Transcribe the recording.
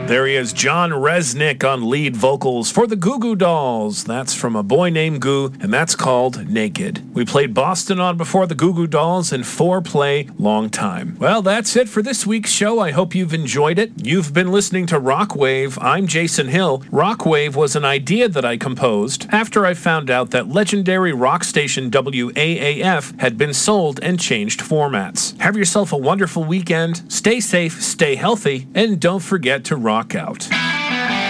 There he is, John Resnick on lead vocals for the Goo Goo Dolls. That's from A Boy Named Goo, and that's called Naked. We played Boston on before the Goo Goo Dolls and Foreplay Long Time. Well, that's it for this week's show. I hope you've enjoyed it. You've been listening to Rockwave. I'm Jason Hill. Rockwave was an idea that I composed after I found out that legendary rock station WAAF had been sold and changed formats. Have yourself a wonderful weekend. Stay safe, stay healthy, and don't forget to rock out.